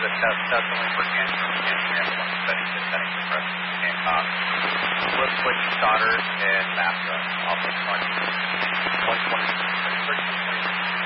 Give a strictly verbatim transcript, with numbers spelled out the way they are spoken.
the test testimony for engineering studies attending the Preston Hancock. Flip switch solder and master also